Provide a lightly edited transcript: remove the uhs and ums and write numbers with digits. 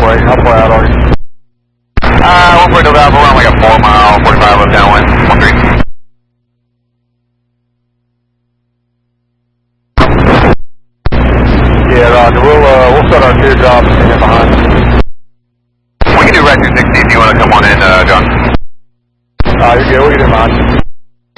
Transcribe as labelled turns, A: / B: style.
A: 8. How far out are you?
B: 1.2 Alpha, we're on like a 4 mile, 45 left downwind, 13.
A: Yeah, Roger. We'll set our teardrops in